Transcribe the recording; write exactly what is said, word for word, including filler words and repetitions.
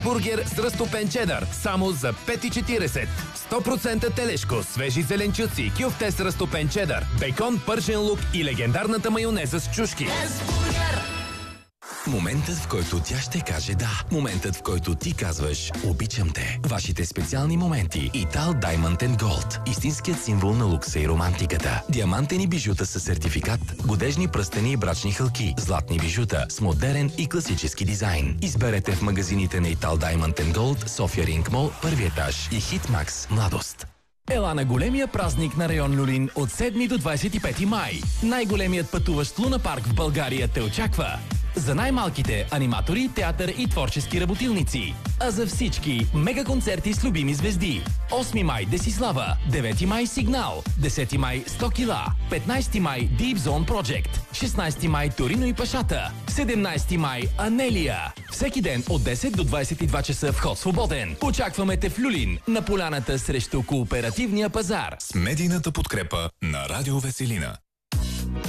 Бургер с разтопен чедър, само за пет и четиридесет. сто процента телешко, свежи зеленчуци, кюфте с разтопен чедър, бекон, пържен лук и легендарната майонеза с чушки. Моментът, в който тя ще каже да. Моментът, в който ти казваш обичам те. Вашите специални моменти. Ital Diamond and Gold. Истинският символ на лукса и романтиката. Диамантени бижута със сертификат, годежни пръстени и брачни хълки, златни бижута с модерен и класически дизайн. Изберете в магазините на Ital Diamond and Gold, София Ринг Мол, първи етаж и Хитмакс Младост. Ела на големия празник на район Люлин от седми до двадесет и пети май. Най-големият пътуващ лунапарк в България те очаква. За най-малките – аниматори, театър и творчески работилници. А за всички – мега концерти с любими звезди. осми май – Десислава, девети май – Сигнал, десети май – сто кила, петнадесети май – Deep Zone Project, шестнадесети май – Торино и Пашата, седемнадесети май – Анелия. Всеки ден от десет до двадесет и два часа вход свободен. Очакваме те в Люлин, на поляната срещу кооперативния пазар. С медийната подкрепа на Радио Веселина.